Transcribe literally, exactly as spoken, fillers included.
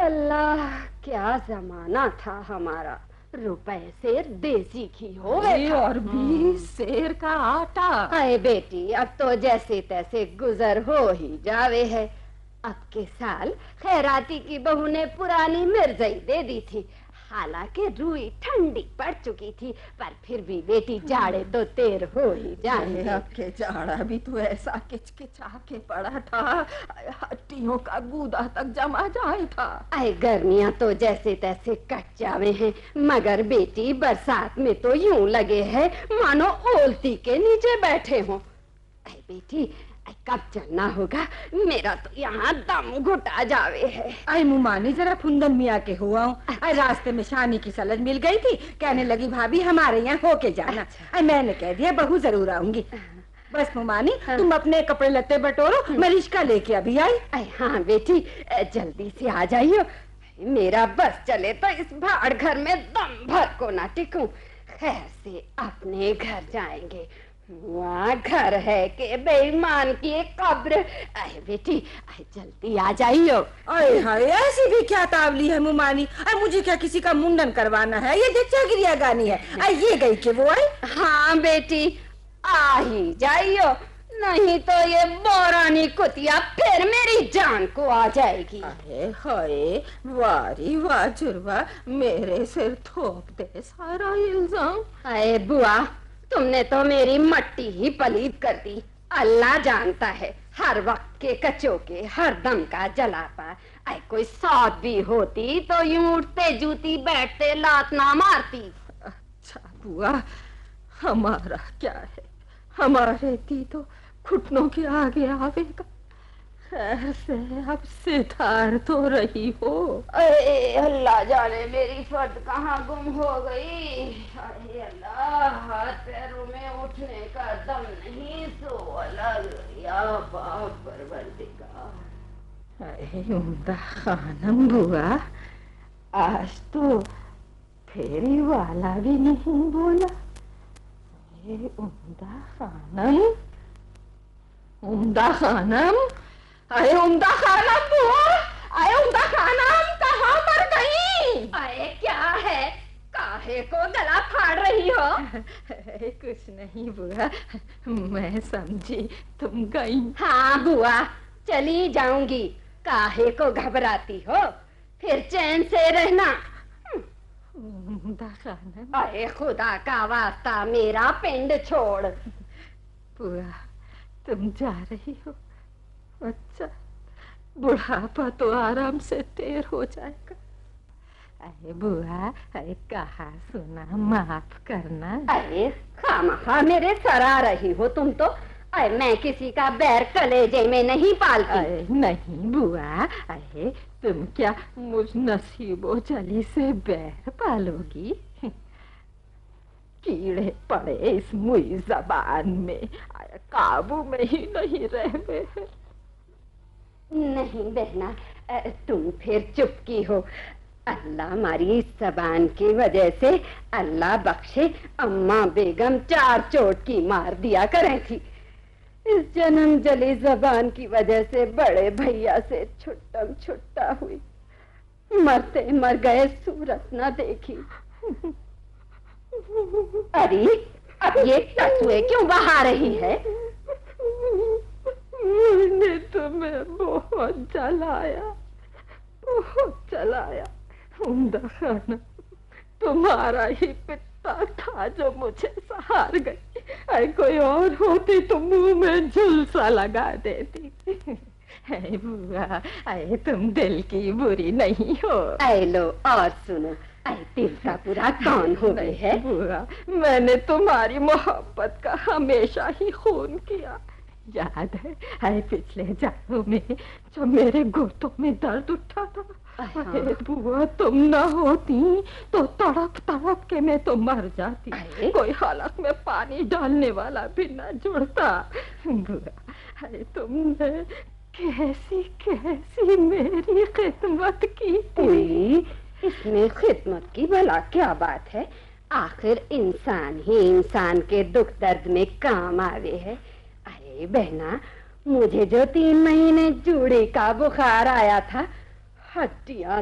अल्लाह, क्या जमाना था हमारा। रुपए से देसी घी हो और भी शेर का आटा। अरे बेटी, अब तो जैसे तैसे गुजर हो ही जावे है। अब के साल खैराती की बहू ने पुरानी मिर्जई दे दी थी। हालांकि रुई ठंडी पड़ चुकी थी, पर फिर भी बेटी जाड़े तो तेर हो ही जाए। अब के जाड़ा भी तो ऐसा किचकिचा के पड़ा था, हड्डियों का गूदा तक जमा जाए था। अरे गर्मियां तो जैसे तैसे कट जावे हैं, मगर बेटी बरसात में तो यूं लगे है मानो ओलती के नीचे बैठे हों। अरे बेटी, कब चलना होगा? मेरा तो यहाँ दम घुटा जावे है। आई मुमानी, जरा फुंदन मियाँ के हुआ हूँ। आई रास्ते में शानी की सलज मिल गई थी, कहने लगी भाभी हमारे यहाँ होके जाना। अच्छा। आई मैंने कह दिया बहू जरूर आऊंगी। बस मुमानी, हाँ। तुम अपने कपड़े लत्ते बटोरो, मैं रिश्का लेके अभी आई। हाँ बेटी, जल्दी से आ जाइयो। मेरा बस चले तो इस भाड़ घर में दम भर को ना टिकूं। खैर से अपने घर जाएंगे। वहाँ घर है के बेईमान की एक कब्र। अरे बेटी, अरे जल्दी आ जाइयो। अरे हाय, ऐसी भी क्या तावली है मुमानी? अरे मुझे क्या किसी का मुंडन करवाना है? ये जच्चा गिरिया गानी है। अरे ये गई के वो आई। हाँ बेटी, आ ही जाइयो, नहीं तो ये बोरानी कुतिया फिर मेरी जान को आ जाएगी। अरे हाय, वारी वाह जुर्वा, मेरे सिर थोप दे सारा इल्जाम। अरे बुआ, तुमने तो मेरी मट्टी ही पलीद कर दी। अल्लाह जानता है, हर वक्त के कचो के हर दम का जलापा। ऐ कोई सौत भी होती तो यूं उठते जूती बैठते लात ना मारती। अच्छा बुआ, हमारा क्या है? हमारे थी तो घुटनों के आगे आवेगा। ऐसे अब सिधार तो रही हो। अरे अल्लाह जाने मेरी फर्द कहाँ गुम हो गई। अरे अल्लाह, पैरों में उठने का दम नहीं, सो अलग या बाप परवरदिगार। अरे उम्दा खानम बुआ, आज तो फेरी वाला भी नहीं बोला। अरे उम्दा खानम, उम्दा खानम, अरे उम्दा खानम बुआ, अरे उम्दा खानम, कहाँ पर गई? अरे क्या है, काहे को गला फाड़ रही हो? कुछ नहीं बुआ, मैं समझी तुम गई। हाँ बुआ, चली जाऊंगी। काहे को घबराती हो? फिर चैन से रहना। उम्दा खानम, अरे खुदा का वास्ता मेरा पिंड छोड़। बुआ तुम जा रही हो? अच्छा, बुढ़ापा तो आराम से तेर हो जाएगा। अरे बुआ, अरे कहा सुना माफ करना। अरे खामखा मेरे सरा रही हो तुम तो। अरे मैं किसी का बैर कलेजे में नहीं पालती। अरे नहीं बुआ, अरे तुम क्या मुझ नसीबो जली से बैर पालोगी? कीड़े पड़े इस मुई जबान में, काबू में ही नहीं रहे। नहीं बहना, तुम फिर चुप की हो। अल्लाह हमारी इस जबान की वजह से अल्लाह बख्शे अम्मा बेगम चार चोट की मार दिया करें थी। इस जन्म जली जबान की वजह से बड़े भैया से छुट्टम छुट्टा हुई। मरते मर गए सूरत न देखी। अरे अब ये टसुए क्यों बहा रही है? मैंने तुम्हें बहुत जलाया, बहुत जलाया। उम्दा खानम, तुम्हारा ही पिता था जो मुझे सहार गई। अरे कोई और होती तो मुंह में झुलसा लगा देती। अरे बुआ, अरे तुम दिल की बुरी नहीं हो। ऐ लो और सुनो, ऐ दिल का पूरा कौन हो गए है? बुआ, मैंने तुम्हारी मोहब्बत का हमेशा ही खून किया। याद है, है पिछले जाड़ों में जब मेरे घुटनों में दर्द उठा था। अरे बुआ, तुम न होती तो तड़प तड़प के मैं तो मर जाती। कोई हालत में पानी डालने वाला भी न जुड़ता। बुआ, अरे तुमने कैसी कैसी मेरी खिदमत की थी। इसमें खिदमत की भला क्या बात है? आखिर इंसान ही इंसान के दुख दर्द में काम आवे है। अरे बहना, मुझे जो तीन महीने जूड़ी का बुखार आया था, हड्डियां